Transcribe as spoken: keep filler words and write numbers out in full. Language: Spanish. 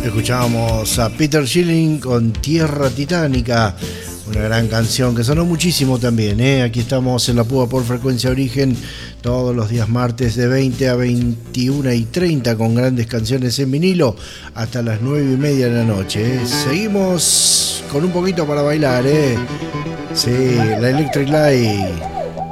Escuchábamos a Peter Schilling con Tierra Titánica, una gran canción que sonó muchísimo también, ¿eh? Aquí estamos en La Púa por Frecuencia Origen, todos los días martes de veinte a veintiuna y treinta con grandes canciones en vinilo hasta las nueve y media de la noche, ¿eh? Seguimos con un poquito para bailar, ¿eh? Sí, la Electric Light.